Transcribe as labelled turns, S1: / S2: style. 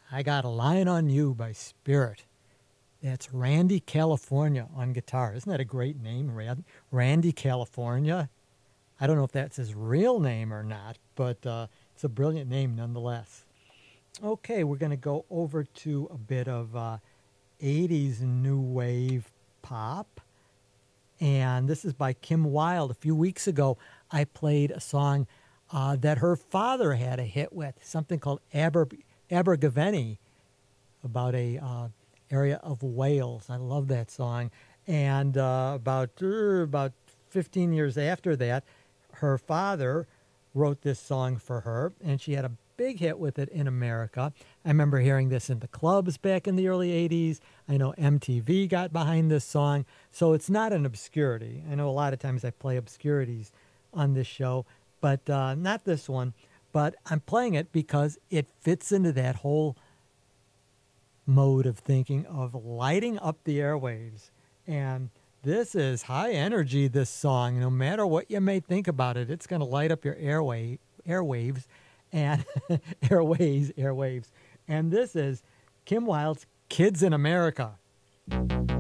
S1: I Got a Line on You by Spirit. That's Randy California on guitar. Isn't that a great name, Randy California? I don't know if that's his real name or not, but it's a brilliant name nonetheless. Okay, we're going to go over to a bit of 80s new wave pop. And this is by Kim Wilde. A few weeks ago, I played a song that her father had a hit with, something called Abergavenny, about a area of Wales. I love that song. And about 15 years after that, her father wrote this song for her, and she had a big hit with it in America. I remember hearing this in the clubs back in the early 80s. I know MTV got behind this song, so it's not an obscurity. I know a lot of times I play obscurities on this show, but not this one. But I'm playing it because it fits into that whole mode of thinking of lighting up the airwaves. And this is high energy, this song. No matter what you may think about it, it's going to light up your airwaves and airwaves. And this is Kim Wilde's Kids in America.